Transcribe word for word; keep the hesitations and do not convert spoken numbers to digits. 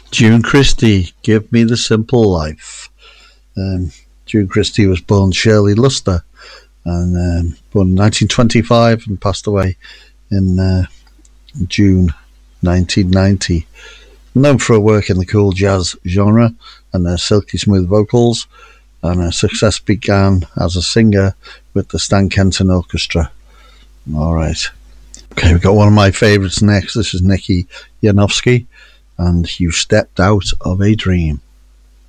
June Christie, Give Me the Simple Life. Um, June Christie was born Shirley Luster, and um, born in nineteen twenty-five and passed away in uh, June nineteen ninety. Known for her work in the cool jazz genre and her silky smooth vocals, and her success began as a singer with the Stan Kenton Orchestra. All right. Okay, we've got one of my favourites next. This is Nikki Yanofsky, and You Stepped Out of a Dream.